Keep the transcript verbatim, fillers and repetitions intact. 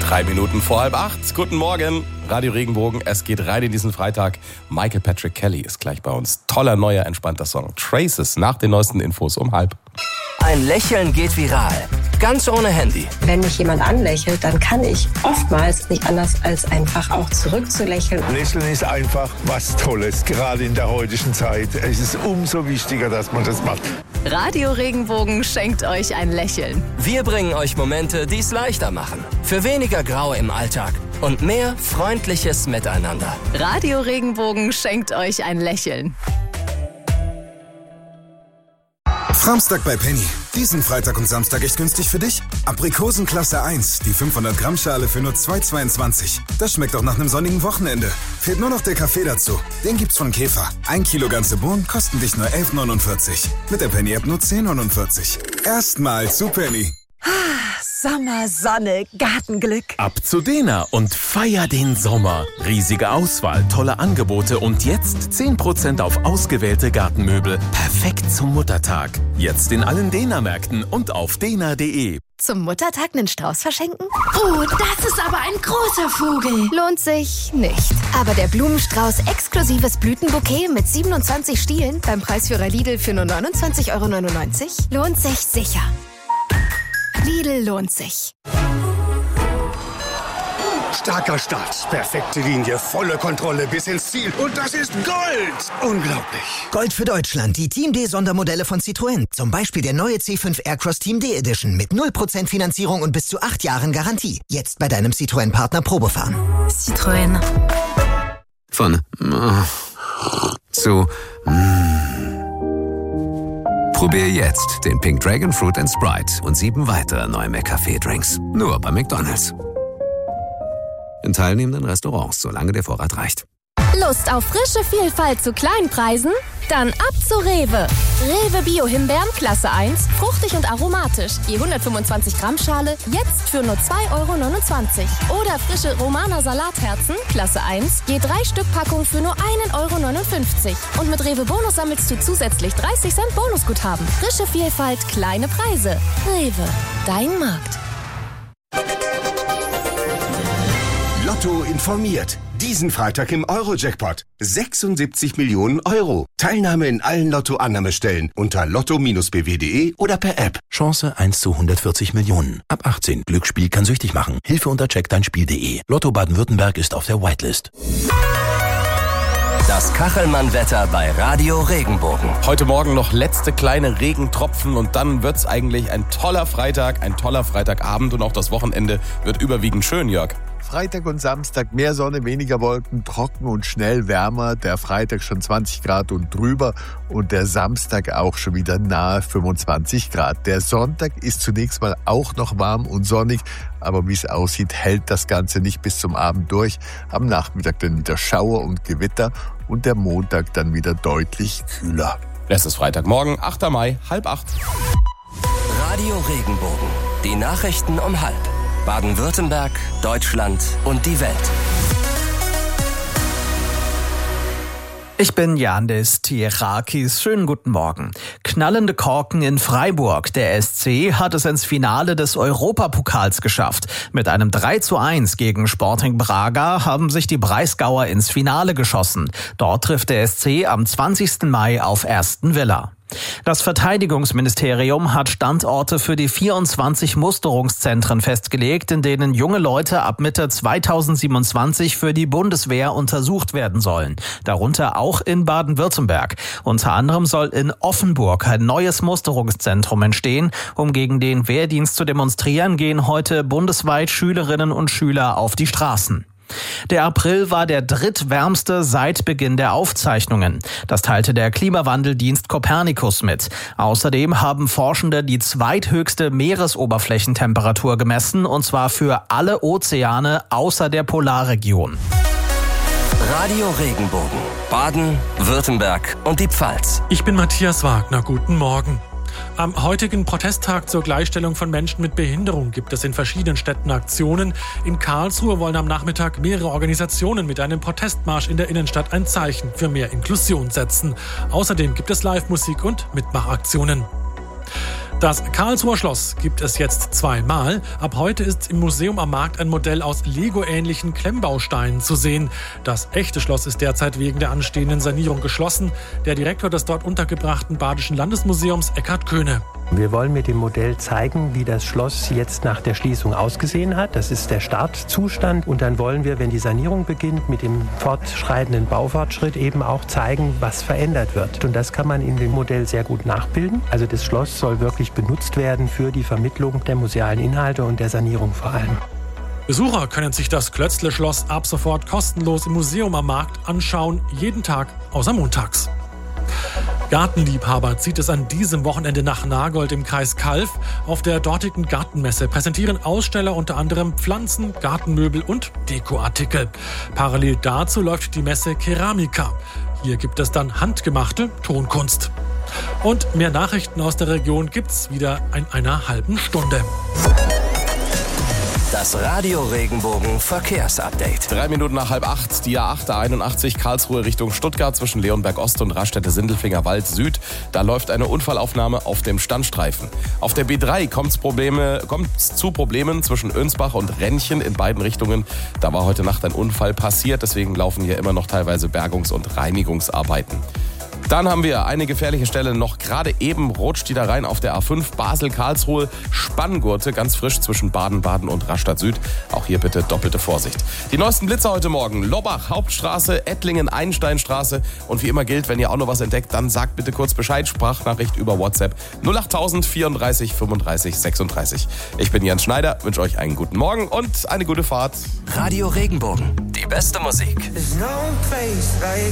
Drei Minuten vor halb acht. Guten Morgen, Radio Regenbogen. Es geht rein in diesen Freitag. Michael Patrick Kelly ist gleich bei uns. Toller, neuer, entspannter Song. Traces nach den neuesten Infos um halb. Ein Lächeln geht viral. Ganz ohne Handy. Wenn mich jemand anlächelt, dann kann ich oftmals nicht anders als einfach auch zurückzulächeln. Lächeln ist einfach was Tolles, gerade in der heutigen Zeit. Es ist umso wichtiger, dass man das macht. Radio Regenbogen schenkt euch ein Lächeln. Wir bringen euch Momente, die es leichter machen. Für weniger Grau im Alltag und mehr freundliches Miteinander. Radio Regenbogen schenkt euch ein Lächeln. Samstag bei Penny. Diesen Freitag und Samstag echt günstig für dich. Aprikosen Klasse eins, die fünfhundert Gramm Schale für nur zwei Euro zweiundzwanzig. Das schmeckt auch nach einem sonnigen Wochenende. Fehlt nur noch der Kaffee dazu. Den gibt's von Käfer. Ein Kilo ganze Bohnen kosten dich nur elf Euro neunundvierzig. Mit der Penny-App nur zehn Euro neunundvierzig. Erstmal zu Penny. Sommer, Sonne, Gartenglück. Ab zu Dena und feier den Sommer. Riesige Auswahl, tolle Angebote und jetzt zehn Prozent auf ausgewählte Gartenmöbel. Perfekt zum Muttertag. Jetzt in allen Dena-Märkten und auf dena punkt de. Zum Muttertag einen Strauß verschenken? Oh, das ist aber ein großer Vogel. Lohnt sich nicht. Aber der Blumenstrauß exklusives Blütenbouquet mit siebenundzwanzig Stielen beim Preisführer Lidl für nur neunundzwanzig Euro neunundneunzig lohnt sich sicher. Lidl lohnt sich. Starker Start, perfekte Linie, volle Kontrolle bis ins Ziel. Und das ist Gold! Unglaublich. Gold für Deutschland, die Team D-Sondermodelle von Citroën. Zum Beispiel der neue C fünf Aircross Team D Edition mit null Prozent Finanzierung und bis zu acht Jahren Garantie. Jetzt bei deinem Citroën-Partner Probefahren. Citroën. Von äh, zu mm. Probier jetzt den Pink Dragon Fruit and Sprite und sieben weitere neue McCafé-Drinks. Nur bei McDonald's. In teilnehmenden Restaurants, solange der Vorrat reicht. Lust auf frische Vielfalt zu kleinen Preisen? Dann ab zu Rewe. Rewe Bio-Himbeeren Klasse eins, fruchtig und aromatisch. Je hundertfünfundzwanzig Gramm Schale, jetzt für nur zwei Euro neunundzwanzig. Oder frische Romana Salatherzen Klasse eins, je drei Stück Packung für nur ein Euro neunundfünfzig. Und mit Rewe Bonus sammelst du zusätzlich dreißig Cent Bonusguthaben. Frische Vielfalt, kleine Preise. Rewe, dein Markt. Lotto informiert. Diesen Freitag im Euro-Jackpot. sechsundsiebzig Millionen Euro. Teilnahme in allen Lotto-Annahmestellen unter lotto Bindestrich b w punkt de oder per App. Chance eins zu hundertvierzig Millionen. Ab achtzehn. Glücksspiel kann süchtig machen. Hilfe unter check dein Spiel punkt de. Lotto Baden-Württemberg ist auf der Whitelist. Das Kachelmann-Wetter bei Radio Regenbogen. Heute Morgen noch letzte kleine Regentropfen und dann wird's eigentlich ein toller Freitag, ein toller Freitagabend und auch das Wochenende wird überwiegend schön, Jörg. Freitag und Samstag mehr Sonne, weniger Wolken, trocken und schnell wärmer. Der Freitag schon zwanzig Grad und drüber und der Samstag auch schon wieder nahe fünfundzwanzig Grad. Der Sonntag ist zunächst mal auch noch warm und sonnig, aber wie es aussieht, hält das Ganze nicht bis zum Abend durch. Am Nachmittag dann wieder Schauer und Gewitter und der Montag dann wieder deutlich kühler. Es ist Freitagmorgen, achter Mai, halb acht. Radio Regenbogen. Die Nachrichten um halb. Baden-Württemberg, Deutschland und die Welt. Ich bin Yandis Tierakis. Schönen guten Morgen. Knallende Korken in Freiburg. Der S C hat es ins Finale des Europapokals geschafft. Mit einem drei zu eins gegen Sporting Braga haben sich die Breisgauer ins Finale geschossen. Dort trifft der S C am zwanzigsten Mai auf Aston Villa. Das Verteidigungsministerium hat Standorte für die vierundzwanzig Musterungszentren festgelegt, in denen junge Leute ab Mitte zweitausendsiebenundzwanzig für die Bundeswehr untersucht werden sollen. Darunter auch in Baden-Württemberg. Unter anderem soll in Offenburg ein neues Musterungszentrum entstehen. Um gegen den Wehrdienst zu demonstrieren, gehen heute bundesweit Schülerinnen und Schüler auf die Straßen. Der April war der drittwärmste seit Beginn der Aufzeichnungen. Das teilte der Klimawandeldienst Copernicus mit. Außerdem haben Forschende die zweithöchste Meeresoberflächentemperatur gemessen, und zwar für alle Ozeane außer der Polarregion. Radio Regenbogen, Baden, Württemberg und die Pfalz. Ich bin Matthias Wagner, guten Morgen. Am heutigen Protesttag zur Gleichstellung von Menschen mit Behinderung gibt es in verschiedenen Städten Aktionen. In Karlsruhe wollen am Nachmittag mehrere Organisationen mit einem Protestmarsch in der Innenstadt ein Zeichen für mehr Inklusion setzen. Außerdem gibt es Live-Musik und Mitmachaktionen. Das Karlsruher Schloss gibt es jetzt zweimal. Ab heute ist im Museum am Markt ein Modell aus Lego-ähnlichen Klemmbausteinen zu sehen. Das echte Schloss ist derzeit wegen der anstehenden Sanierung geschlossen. Der Direktor des dort untergebrachten Badischen Landesmuseums, Eckhard Köhne. Wir wollen mit dem Modell zeigen, wie das Schloss jetzt nach der Schließung ausgesehen hat. Das ist der Startzustand. Und dann wollen wir, wenn die Sanierung beginnt, mit dem fortschreitenden Baufortschritt eben auch zeigen, was verändert wird. Und das kann man in dem Modell sehr gut nachbilden. Also das Schloss soll wirklich benutzt werden für die Vermittlung der musealen Inhalte und der Sanierung vor allem. Besucher können sich das Klötzle-Schloss ab sofort kostenlos im Museum am Markt anschauen, jeden Tag außer montags. Gartenliebhaber zieht es an diesem Wochenende nach Nagold im Kreis Calw. Auf der dortigen Gartenmesse präsentieren Aussteller unter anderem Pflanzen, Gartenmöbel und Dekoartikel. Parallel dazu läuft die Messe Keramika. Hier gibt es dann handgemachte Tonkunst. Und mehr Nachrichten aus der Region gibt's wieder in einer halben Stunde. Das Radio Regenbogen Verkehrsupdate. Drei Minuten nach halb acht, die A acht, A einundachtzig, Karlsruhe Richtung Stuttgart zwischen Leonberg Ost und Raststätte-Sindelfinger-Wald Süd. Da läuft eine Unfallaufnahme auf dem Standstreifen. Auf der B drei kommt es Probleme, kommt's zu Problemen zwischen Önsbach und Rennchen in beiden Richtungen. Da war heute Nacht ein Unfall passiert, deswegen laufen hier immer noch teilweise Bergungs- und Reinigungsarbeiten. Dann haben wir eine gefährliche Stelle noch gerade eben rutscht die da rein auf der A fünf Basel-Karlsruhe, Spanngurte, ganz frisch zwischen Baden-Baden und Rastatt Süd. Auch hier bitte doppelte Vorsicht. Die neuesten Blitzer heute Morgen. Lobbach, Hauptstraße, Ettlingen, Einsteinstraße. Und wie immer gilt, wenn ihr auch noch was entdeckt, dann sagt bitte kurz Bescheid. Sprachnachricht über WhatsApp null acht null null vierunddreißig fünfunddreißig sechsunddreißig. Ich bin Jens Schneider, wünsche euch einen guten Morgen und eine gute Fahrt. Radio Regenbogen, die beste Musik.